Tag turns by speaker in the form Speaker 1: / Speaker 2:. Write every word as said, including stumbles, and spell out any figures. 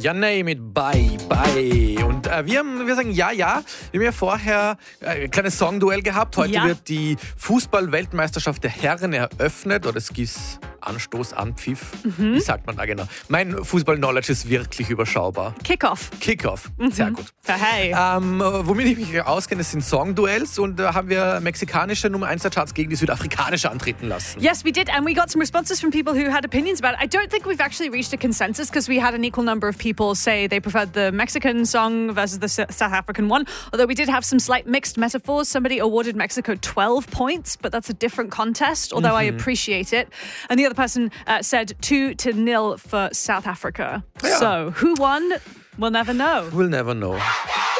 Speaker 1: Ja, name it, bye, bye. Und äh, wir, haben, wir sagen ja, ja. Wir haben ja vorher äh, ein kleines Songduell gehabt. Heute
Speaker 2: Ja.
Speaker 1: wird die Fußball-Weltmeisterschaft der Herren eröffnet. Oder es gibt Anstoß, Anpfiff.
Speaker 2: Mhm.
Speaker 1: Wie sagt man da genau? Mein Fußball-Knowledge ist wirklich überschaubar.
Speaker 2: Kickoff.
Speaker 1: Kickoff, sehr gut.
Speaker 2: Hey.
Speaker 1: Ähm, womit ich mich auskenne, sind Songduells. Und da haben wir mexikanische Nummer eins der Charts gegen die südafrikanische antreten lassen.
Speaker 2: Yes, we did, and we got some responses from people who had opinions about it. I don't think we've actually reached a consensus because we had an equal number of people say they preferred the Mexican song versus the S- South African one. Although we did have some slight mixed metaphors. Somebody awarded Mexico twelve points, but that's a different contest, although I appreciate it. And the other person uh, said two to nil for South Africa.
Speaker 1: Ja.
Speaker 2: So, who won? We'll never know.
Speaker 1: We'll never know.